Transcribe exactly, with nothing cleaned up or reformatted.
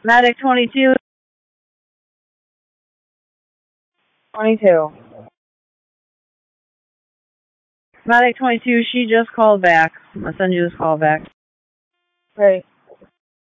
Medic twenty-two. twenty-two. Medic twenty-two, she just called back. I'll send you this call back. Great.